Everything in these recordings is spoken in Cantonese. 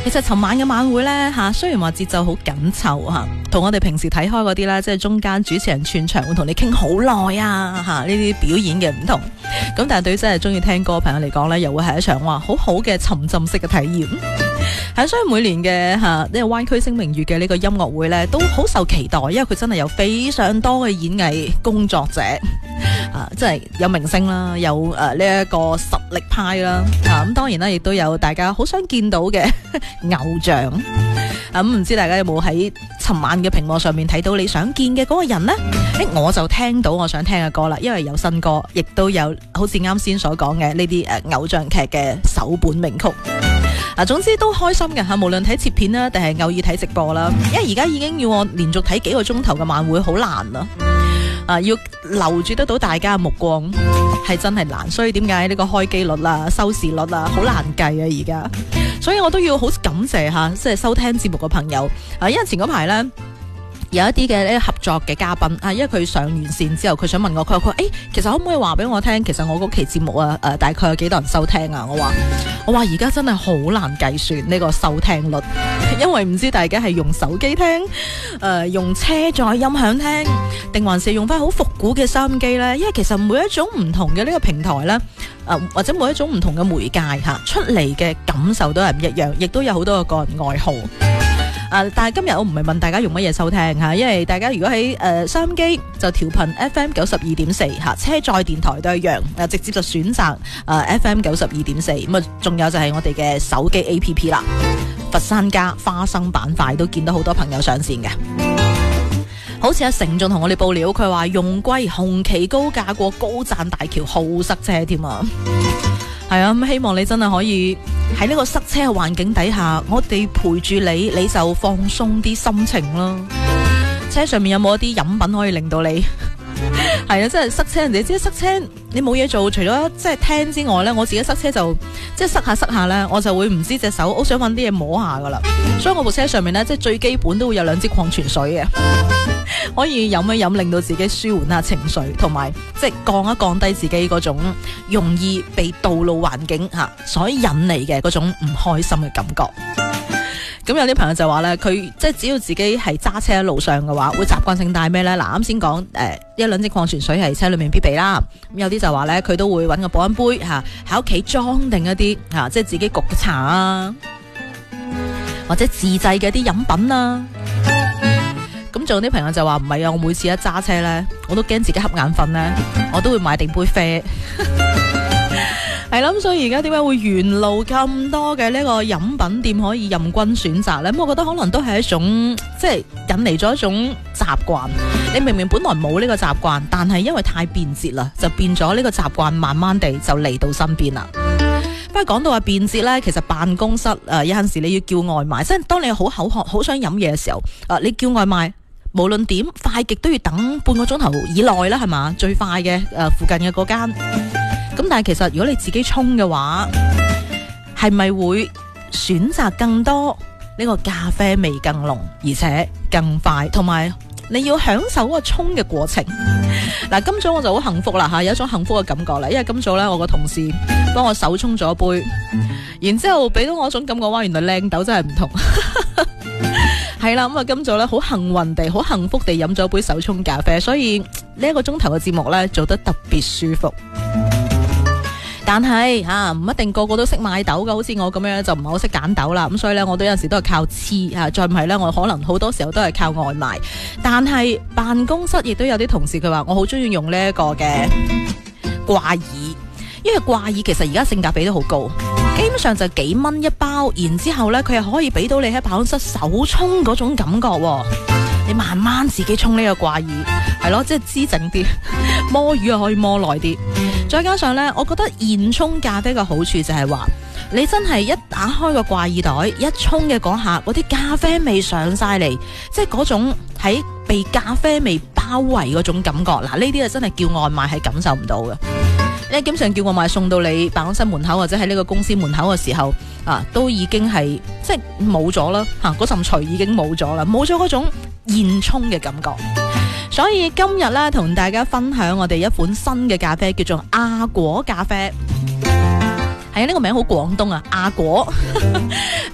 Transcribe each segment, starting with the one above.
其實尋晚嘅晚會呢，雖然話節奏好緊湊同我哋平時睇開嗰啲呢，即係中間主持人串場會同你傾好耐呢啲表演嘅唔同。咁但係對於真係中意聽歌嘅朋友嚟講呢，又會係一場好好嘅沉浸式嘅體驗。所以每年嘅呢個灣區星明月嘅呢個音樂會呢，都好受期待，因為佢真係有非常多嘅演藝工作者，即係有明星啦，有呢一個實力派啦，咁當然啦，亦都有大家好想見到嘅偶像。咁唔知大家有冇喺尋晚嘅屏幕上面睇到你想見嘅嗰個人呢？我就聽到我想聽嘅歌啦，因為有新歌，亦都有好似啱先所講嘅呢啲偶像劇嘅首本名曲。總之都開心嘅吓，無論睇切片啦，定係偶爾睇直播啦。因為而家已經要我連續睇幾個鐘頭嘅晚會，好難啦。要留住得到大家嘅目光，係真係難。所以點解呢個開機率收視率好難計啊？而家，所以我都要好感謝吓，即係收聽節目嘅朋友。因為前嗰排呢，有一啲嘅合作嘅嘉賓因為佢上完線之後，佢想問我，佢話其實可唔可以話俾我聽，其實我嗰期節目大概有幾多人收聽啊？我話而家真係好難計算呢個收聽率，因為唔知大家係用手機聽，用車載音響聽，定還是用翻好復古嘅收音機呢？因為其實每一種唔同嘅呢個平台呢，或者每一種唔同嘅媒介出嚟嘅感受都係唔一樣，亦都有好多個人愛好。但係今日我唔係問大家用乜嘢收聽因為大家如果喺收音機就調頻 FM 92.4車載電台都一樣，直接就選擇FM 92.4。咁仲有就係我哋嘅手機 APP 啦，佛山加花生板塊都見到好多朋友上線嘅。好似阿成仲同我哋報料，佢話用歸紅旗高架過高贊大橋好塞車添啊！係啊，咁希望你真係可以喺呢個塞車嘅環境底下，我哋陪住你，你就放鬆啲心情啦。車上面有冇一啲飲品可以令到你？係啊，即係塞車，人哋知塞車你冇嘢做，除咗即係聽之外呢，我自己塞車就即係塞下呢，我就會唔知隻手，好想揾啲嘢摸下噶啦。所以我部車上面呢，即係最基本都會有2支礦泉水嘅。可以飲一飲，令到自己舒緩下情緒，同埋即係降低自己嗰種容易被道路環境所引嚟嘅嗰種唔開心嘅感覺。咁有啲朋友就話咧，佢即係只要自己係揸車喺路上嘅話，會習慣性帶咩咧？嗱，啱先講1-2支礦泉水係車裏面必備啦。咁有啲就話咧，佢都會揾個保溫杯喺屋企裝定一啲即係自己焗嘅茶啊，或者自製嘅一啲飲品啊。咁仲有啲朋友就話唔係啊，我每次一揸車咧，我都驚自己瞌眼瞓咧，我都會買定杯啡。係啦，咁所以而家點解會沿路咁多嘅呢個飲品店可以任君選擇咧？咁我覺得可能都係一種即係引嚟咗一種習慣。你明明本來冇呢個習慣，但係因為太便捷啦，就變咗呢個習慣，慢慢地就嚟到身邊啦。不過講到話便捷咧，其實辦公室有陣時你要叫外賣，即係當你好口渴、好想飲嘢嘅時候，你叫外賣，無論點快極都要等半個鐘頭以內啦，係嘛？最快嘅附近嘅嗰間。咁但係其實如果你自己沖嘅話，係咪會選擇更多呢個咖啡味更濃，而且更快，同埋你要享受嗰個沖嘅過程。嗱，今早我就好幸福啦，有一種幸福嘅感覺啦，因為今早咧我個同事幫我手沖咗一杯，然之後俾到我一種感覺，哇，原來靚豆真係唔同。係啦，咁啊今早咧好幸運地、好幸福地飲咗杯手沖咖啡，所以呢一個鐘頭嘅節目咧做得特別舒服。但係唔一定個個都識買豆㗎，好似我咁樣就唔係好識揀豆啦。咁所以咧，我都有陣時都係靠黐再唔係咧，我可能好多時候都係靠外賣。但係辦公室亦都有啲同事佢話，我好中意用呢一個嘅掛耳，因為掛耳其實而家性價比都好高，基本上就幾蚊一包，然之後咧佢又可以俾到你喺辦公室手沖嗰種感覺。你慢慢自己沖呢個掛耳，係咯，即係滋整啲，摸魚又可以摸耐啲。再加上呢，我覺得現沖咖啡嘅好處就係話，你真係一打開個掛耳袋，一沖嘅嗰下，嗰啲咖啡味上晒嚟，即係嗰種喺被咖啡味包圍嗰種感覺。嗱，呢啲啊真係叫外賣係感受唔到嘅。你基本上叫外賣送到你辦公室門口或者喺呢個公司門口嘅時候，都已經係即係冇咗啦，嗰陣除已經冇咗啦，冇咗嗰種現沖嘅感覺。所以今日咧，同大家分享我哋一款新嘅咖啡，叫做阿果咖啡。係啊，呢個名好廣東啊，阿果。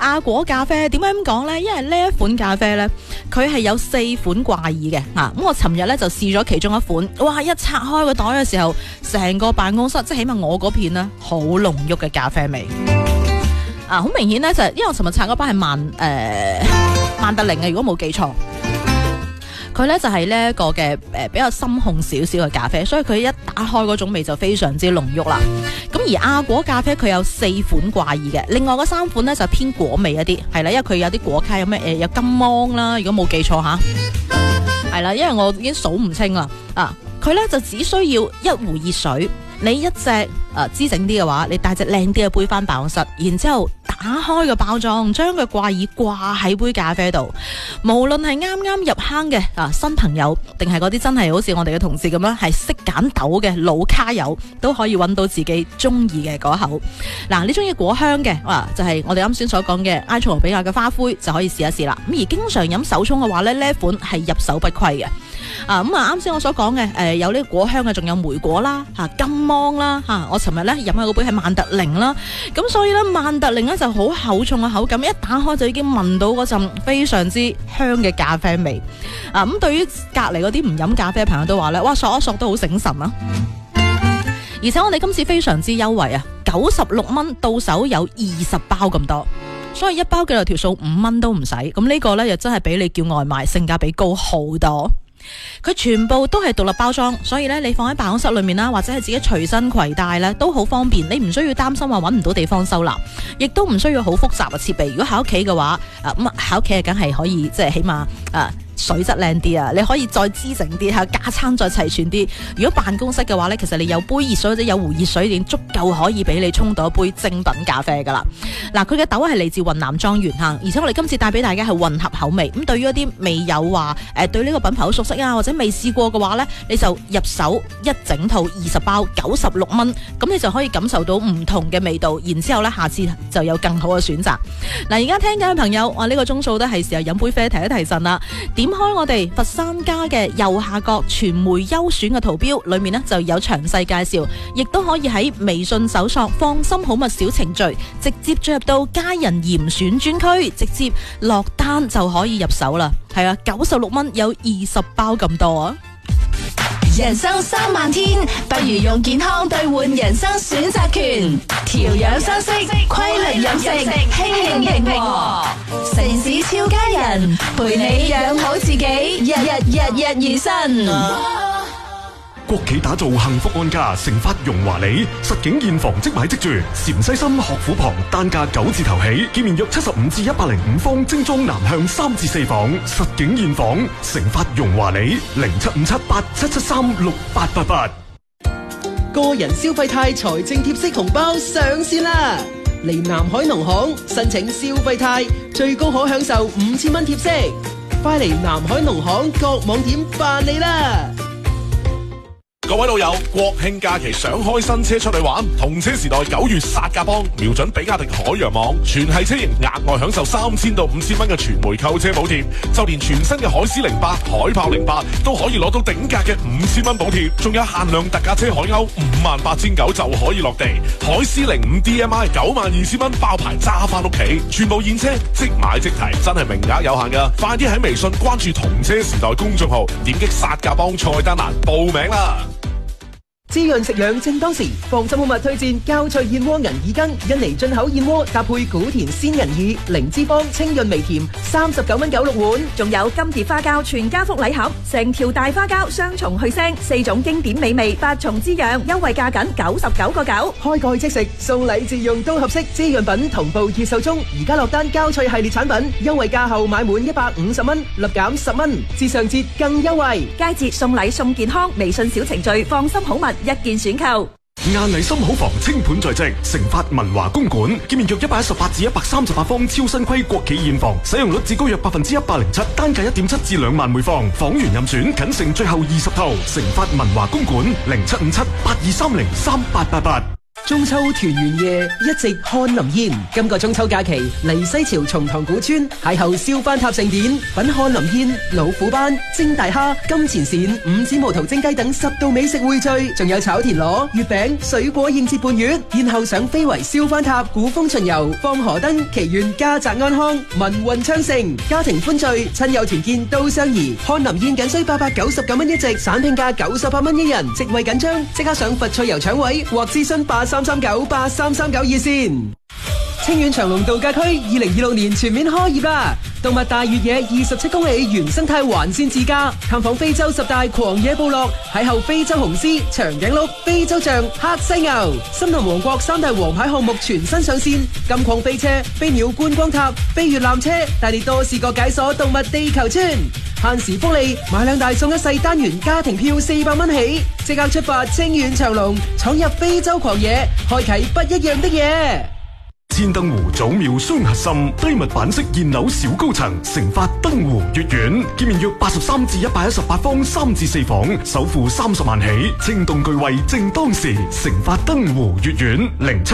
阿果咖啡點解咁講呢？因為呢一款咖啡呢，佢係有4款掛耳嘅咁我尋日呢就試咗其中一款，哇！一拆開個袋嘅時候，成個辦公室即係起碼我嗰片呢，好濃郁嘅咖啡味。好明顯呢，就係因為我尋日拆嗰包係曼特寧嘅，如果冇記錯。佢呢就係呢一個嘅比較深烘少少嘅咖啡，所以佢一打開嗰種味就非常之濃郁啦。咁而阿果咖啡佢有4款掛耳嘅，另外嗰3款呢就偏果味一啲，係啦，因為佢有啲果卡，有咩有金芒啦，如果冇記錯吓，係啦，因為我已經數唔清啦。佢呢就只需要1壺熱水，你一隻姿整啲嘅話，你帶隻靚啲嘅杯翻辦公室，然之後打開個包裝，將個掛耳掛喺杯咖啡度。無論係啱啱入坑嘅新朋友，定係嗰啲真係好似我哋嘅同事咁樣係識揀豆嘅老卡友，都可以揾到自己中意嘅嗰口。你中意果香嘅就係我哋啱先所講嘅埃塞俄比亞嘅花灰，就可以試一試啦。咁而經常飲手沖嘅話呢一款係入手不虧嘅。啱先我所講嘅有呢個果香嘅，仲有莓果啦、金芒啦我尋日咧飲嘅嗰杯係曼特寧啦，咁所以咧曼特寧咧就好厚重嘅口感，一打開就已經聞到嗰陣非常之香嘅咖啡味。咁對於隔籬嗰啲唔飲咖啡嘅朋友都話咧，哇，索一索都好醒神啊！而且我哋今次非常之優惠96蚊到手有20包咁多，所以一包嘅條數5蚊都唔使。咁呢個咧又真係比你叫外賣性價比高好多。佢全部都係獨立包裝，所以咧你放喺辦公室裏面啦，或者係自己隨身攜帶咧都好方便。你唔需要擔心話搵唔到地方收納，亦都唔需要好複雜嘅設備。如果喺屋企嘅話，咁喺屋企梗係可以，即係起碼水質靚啲啊！你可以再滋整啲加餐再齊全啲。如果辦公室嘅話呢，其實你有杯熱水或者有壺熱水已經足夠可以俾你沖到一杯精品咖啡噶啦。佢嘅豆係嚟自雲南莊園而且我哋今次帶俾大家係混合口味。咁對於一啲未有話對呢個品牌好熟悉或者未試過嘅話呢，你就入手一整套20包96蚊，咁你就可以感受到唔同嘅味道。然之後呢，下次就有更好嘅選擇。而家聽緊嘅朋友，呢個鐘數都係時候飲杯啡提一提神啦。點開我哋佛山家嘅右下角傳媒優選嘅圖標，裏面呢就有詳細介紹，亦都可以喺微信搜索放心好物小程序，直接進入到家人嚴選專區，直接落單就可以入手啦。係96蚊有20包咁多啊！ 人生3萬天，不如用健康兌換人生選擇權。調養生息，規律飲食，輕盈平和。城市超家人，陪你養好自己，日如新。 國企打造幸福安家，成發榮華里，實景現房即買即住，陝西心學府旁，單價9字頭起，見面約75至105方，精裝南向3至4房，實景現房，成發榮華里，075787736888。 個人消費貸財政貼息紅包上線啦！嚟南海農行申請消費貸，最高可享受5000蚊貼息，快嚟南海農行各網點辦理啦！ 各位老友，國慶假期想開新車出去玩，同車時代9月殺價幫，瞄準比亞迪海洋網，全系車型額外享受3000到5000蚊嘅全枚購車補貼，就連全新嘅海獅08、海豹08都可以攞到頂格嘅5000蚊補貼，仲有限量特價車海鷗58900就可以落地，海獅05 DMI 92000蚊包牌揸翻屋企，全部現車即買即提，真係名額有限噶，快啲喺微信關注同車時代公眾號，點擊殺價幫菜單欄報名啦！ 滋潤食養正當時，放心好物推薦膠脆燕窩銀耳羹，印尼進口燕窩搭配古田鮮銀耳，零脂肪清潤微甜，39蚊96碗。 仲有金蝶花膠全家福禮盒，成條大花膠雙重去腥，4種經典美味，8重滋養，優惠價僅99.9。 開蓋即食，送禮自用都合適。滋潤品同步熱售中，而家落單膠脆系列產品，優惠價後買滿150蚊，立減10蚊，至上節更優惠。 佳節送禮送健康，微信小程序放心好物一鍵選購。 亞麗心好房清盤在即，成發文華公館，見面約118至138方，超新規國企現房，使用率至高約107%，單價1.7至2萬每房，房源任選，僅剩最後20套。成發文華公館075782303888。 中秋團圓夜一直看林煙，今個中秋假期嚟西樵松塘古村邂逅燒番塔盛典，品看林煙、老虎斑、蒸大蝦、金錢鱔、五指毛頭蒸雞等10道美食匯聚，仲有炒田螺、月餅、水果應節伴月，然後上飛圍燒番塔、古風巡遊、放河燈，祈願家宅安康、民運昌盛，家庭歡聚、親友團見都相宜。看林煙僅需899蚊一席，散拼價98蚊一人，席位緊張，即刻上佛翠遊搶位或諮詢83398339熱線。清遠長隆度假區2026年全面開業啦！動物大越野27公里原生態環線自駕，探訪非洲10大狂野部落，邂逅非洲雄獅、長頸鹿、非洲象、黑犀牛。森林王國3大王牌項目全新上線，金礦飛車、飛鳥觀光塔、飛越纜車，帶你多視覺解鎖動物地球村。限時福利，買2大送1世單元家庭票400蚊起，即刻出發清遠長隆，闖入非洲狂野，開啟不一樣的嘢。 千燈湖祖廟雙核心低密版式現樓小高層，成發燈湖悅苑，建面約83至118方3至4房，首付30萬起，清動巨惠正當時，成發燈湖悅苑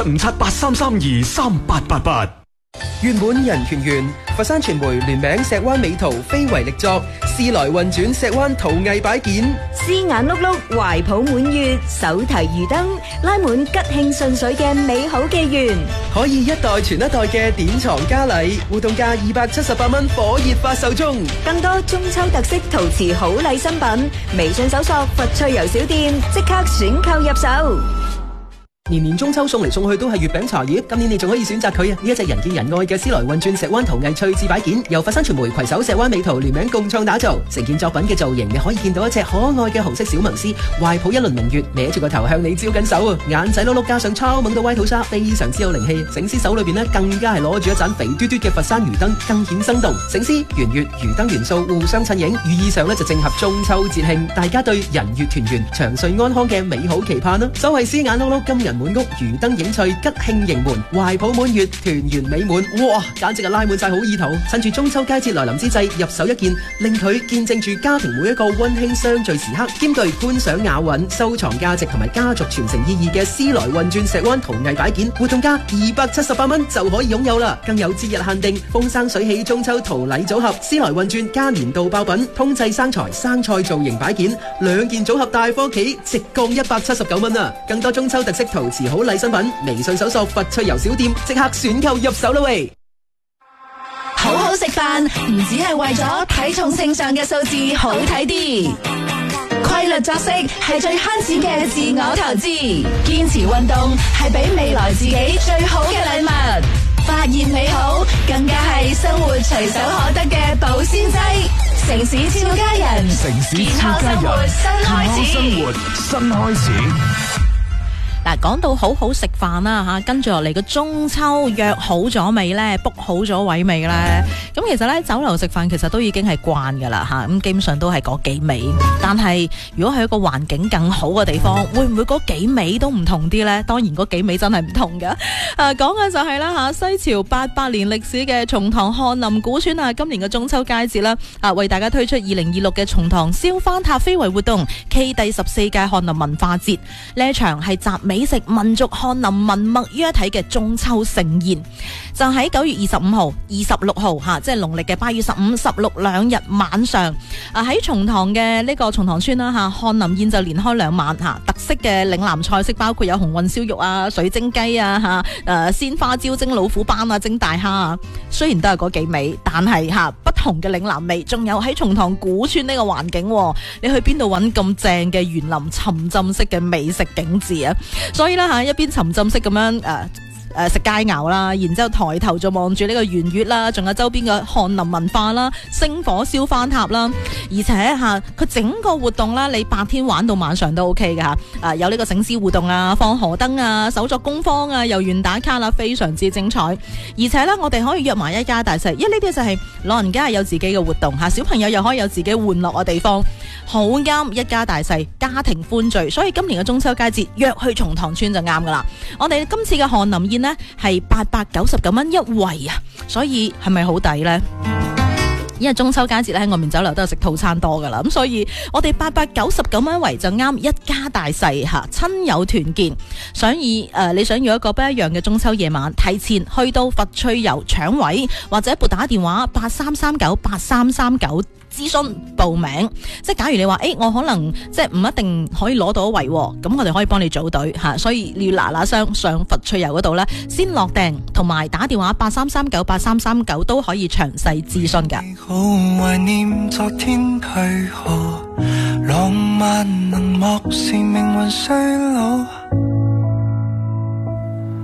075783323888。 願滿人團圓，佛山傳媒聯名石灣美圖非遺力作，思來運轉石灣陶藝擺件， 絲眼碌碌，懷抱滿月，手提魚燈，拉滿吉慶順水嘅美好寄願， 可以一代傳一代嘅典藏嘉禮，活動價278蚊，火熱發售中。 更多中秋特色陶瓷好禮新品，微信搜索佛翠遊小店，即刻選購入手。 年年中秋送嚟送去都係月餅茶葉，今年你仲可以選擇佢啊！呢一隻人見人愛嘅思來運轉石灣陶藝趣致擺件，由佛山傳媒攜手石灣美圖聯名共創打造。成件作品嘅造型，你可以見到一隻可愛嘅紅色小萌獅，懷抱一輪明月，歪住個頭向你招緊手啊！眼仔碌碌加上超猛嘅歪土沙，非常之有靈氣。醒獅手裏邊呢，更加係攞住一盞肥嘟嘟嘅佛山魚燈，更顯生動。醒獅、圓月、魚燈元素互相襯映，寓意上呢就正合中秋節慶，大家對人月團圓、長歲安康嘅美好期盼啦！所謂獅眼碌碌，金人滿屋，魚燈影翠，吉慶迎門，懷抱滿月，團圓美滿。哇，簡直係拉滿晒好意頭！趁住中秋佳節來臨之際，入手一件，令佢見證住家庭每一個溫馨相聚時刻，兼具觀賞雅韻、收藏價值同埋家族傳承意義嘅思來運轉石灣陶藝擺件，活動價278蚊就可以擁有啦！更有節日限定風生水起中秋陶禮組合，思來運轉加年度爆品，通濟生財生菜造型擺件，2件組合帶返屋企，直降179蚊啊！更多中秋特色陶瓷好禮新品，微信搜索佛翠遊小店，即刻選購入手啦喂！ 好好食飯唔只係為咗體重秤上嘅數字好睇啲，規律作息係最慳錢嘅自我投資，堅持運動係俾未來自己最好嘅禮物，發現美好更加係生活隨手可得嘅保鮮劑。城市超家人，健康生活新開始。 嗱，講到好好食飯啦吓，跟住落嚟個中秋約好咗未呢？book 好咗位未呢？咁其實呢，酒樓食飯其實都已經係慣噶啦吓，咁基本上都係嗰幾味。但係如果係一個環境更好嘅地方，會唔會嗰幾味都唔同啲呢？當然嗰幾味真係唔同噶。講嘅就係啦吓，西樵88年歷史嘅松塘翰林古村啊，今年嘅中秋佳節啦，為大家推出2026嘅松塘燒番塔非遺活動暨第14屆翰林文化節。呢一場係集美食、民族、翰林文墨於一體嘅中秋盛宴，就喺9月25號、26號吓，即係農曆嘅8月15、16兩日晚上，喺松塘嘅呢個松塘村啦吓，翰林宴就連開2晚吓，特色嘅嶺南菜式包括有紅運燒肉啊、水蒸雞啊吓、鮮花椒蒸老虎斑啊、蒸大蝦啊。雖然都係嗰幾味，但係吓不同嘅嶺南味，仲有喺松塘古村呢個環境，你去邊度揾咁正嘅園林沉浸式嘅美食景致啊？所以啦吓，一邊沉浸式咁樣食佳肴啦，然之後抬頭就望住呢個圓月啦，仲有周邊嘅翰林文化啦、星火燒番塔啦，而且吓佢整個活動啦，你白天玩到晚上都 OK 嘅吓，有呢個醒獅互動啊、放河燈啊、手作工坊啊、遊園打卡啦，非常之精彩。而且呢，我哋可以約埋一家大細，因為呢啲就係老人家有自己嘅活動吓，小朋友又可以有自己玩樂嘅地方，好啱一家大細家庭歡聚。所以今年嘅中秋佳節約去松塘村就啱噶啦。我哋今次嘅翰林宴呢係899蚊一圍啊，所以係咪好抵呢？ 因為中秋佳節咧喺外面酒樓都有食套餐多噶啦，咁所以我哋899蚊一圍就啱一家大細吓，親友團建。你想要一個不一樣嘅中秋夜晚，提前去到佛趣遊搶位，或者撥打電話83398339諮詢報名。即係假如你話我可能即係唔一定可以攞到一位，咁我哋可以幫你組隊吓，所以你要嗱嗱聲上佛趣遊嗰度咧先落訂，同埋打電話83398339都可以詳細諮詢噶。 好懷念昨天去何，浪漫能漠視命運衰老。